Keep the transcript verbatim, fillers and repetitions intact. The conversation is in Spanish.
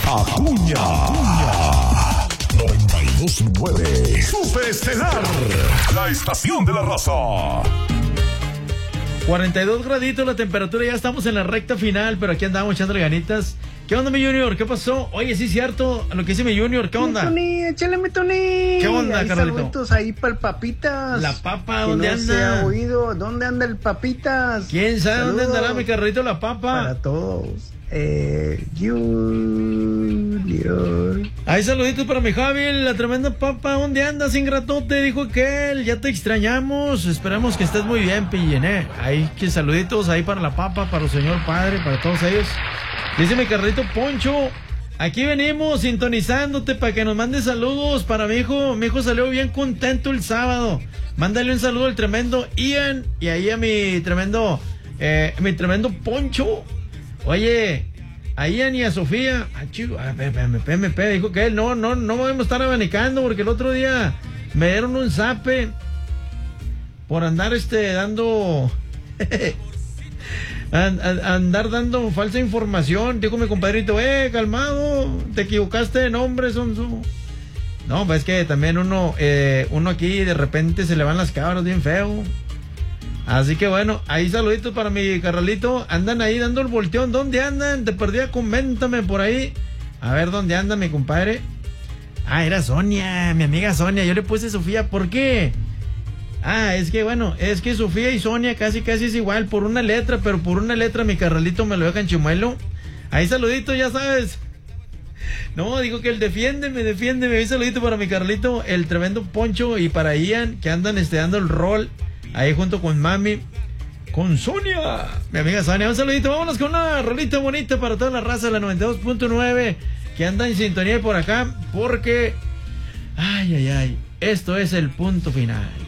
Acuña. Acuña. noventa y dos punto nueve. Super Estelar. La estación de la raza. cuarenta y dos graditos la temperatura, ya estamos en la recta final, pero aquí andamos echándole ganitas. ¿Qué onda, mi Junior? ¿Qué pasó? Oye, sí es cierto lo que dice mi Junior, ¿qué onda? Mi Tony, échale mi Tony. ¿Qué onda, Hay carnalito? saluditos ahí para el Papitas. La papa, que ¿dónde no anda? se ha oído. ¿Dónde anda el Papitas? ¿Quién sabe Saludos dónde andará mi carrito la papa? Para todos. Eh, Junior. Hay saluditos para mi Javi, la tremenda papa. ¿Dónde andas, ingratote? Dijo aquel. Ya te extrañamos. Esperamos que estés muy bien, Pillené. Hay que saluditos ahí para la papa, para el señor padre, para todos ellos. Dice mi carrito Poncho. Aquí venimos sintonizándote para que nos mandes saludos para mi hijo. Mi hijo salió bien contento el sábado. Mándale un saludo al tremendo Ian y ahí a mi tremendo, eh, mi tremendo Poncho. Oye, a Ian y a Sofía. Ah, chico, ah, P M P, M P, dijo que él no, no, no vamos a estar abanicando porque el otro día me dieron un zape por andar este dando and, and, andar dando falsa información. Dijo mi compadrito, eh, calmado, te equivocaste de nombre, Sonso. No, pues es que también uno, eh, uno aquí de repente se le van las cabras bien feo. Así que bueno, ahí saluditos para mi carnalito. Andan ahí dando el volteón. ¿Dónde andan? Te perdía, coméntame por ahí. A ver dónde anda mi compadre. Ah, era Sonia, mi amiga Sonia. Yo le puse Sofía, ¿por qué? Ah, es que bueno, es que Sofía y Sonia casi casi es igual por una letra, pero por una letra mi carnalito me lo deja en chimuelo. Ahí saludito, ya sabes. No, digo que él defiéndeme, defiéndeme. Ahí saludito para mi carnalito, el tremendo Poncho, y para Ian, que andan este dando el rol ahí junto con mami, con Sonia, mi amiga Sonia. Un saludito, vámonos con una rolita bonita para toda la raza de la noventa y dos punto nueve que anda en sintonía por acá, porque ay, ay, ay, esto es el punto final.